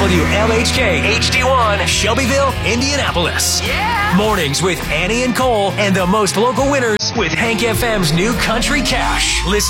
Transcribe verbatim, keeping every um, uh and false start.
W L H K H D one, Shelbyville, Indianapolis. Yeah! Mornings with Annie and Cole and the most local winners with Hank F M's new Country Cash. Listen